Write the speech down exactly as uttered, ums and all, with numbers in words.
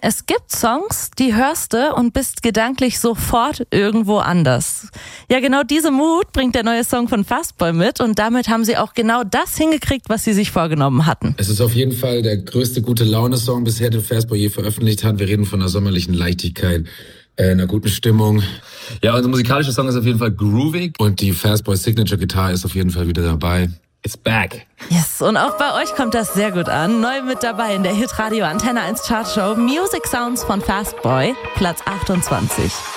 Es gibt Songs, die hörst du und bist gedanklich sofort irgendwo anders. Ja, genau diese Mut bringt der neue Song von Fastboy mit und damit haben sie auch genau das hingekriegt, was sie sich vorgenommen hatten. Es ist auf jeden Fall der größte Gute-Laune-Song bisher, den Fastboy je veröffentlicht hat. Wir reden von einer sommerlichen Leichtigkeit, äh, einer guten Stimmung. Ja, unser musikalischer Song ist auf jeden Fall groovig. Und die Fastboy Signature Guitar ist auf jeden Fall wieder dabei. It's back. Yes, und auch bei euch kommt das sehr gut an. Neu mit dabei in der Hitradio Antenne eins Chartshow Music Sounds von Fastboy, Platz achtundzwanzig.